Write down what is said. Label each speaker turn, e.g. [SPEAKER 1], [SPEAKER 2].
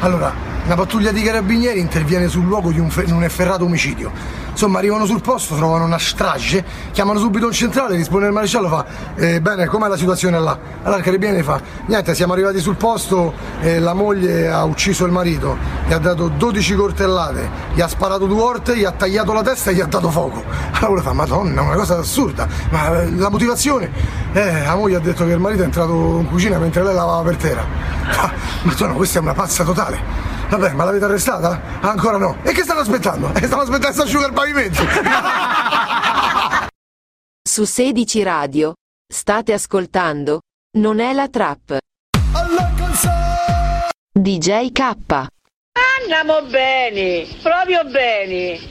[SPEAKER 1] Allora, una pattuglia di carabinieri interviene sul luogo di un efferrato omicidio. Insomma, arrivano sul posto, trovano una strage, chiamano subito un centrale, risponde il maresciallo, fa bene, com'è la situazione là? Allora il carabiniere fa, niente, siamo arrivati sul posto, la moglie ha ucciso il marito, gli ha dato 12 coltellate, gli ha sparato 2 volte, gli ha tagliato la testa e gli ha dato fuoco. Allora fa, madonna, è una cosa assurda, ma la motivazione? La moglie ha detto che il marito è entrato in cucina mentre lei lavava per terra. Madonna, questa è una pazza totale. Vabbè, ma l'avete arrestata? Ancora no. E che stanno aspettando? Stanno aspettando che si asciuga il pavimento.
[SPEAKER 2] Su 16 Radio state ascoltando Non è la trap. DJ K.
[SPEAKER 3] Andiamo bene, proprio bene.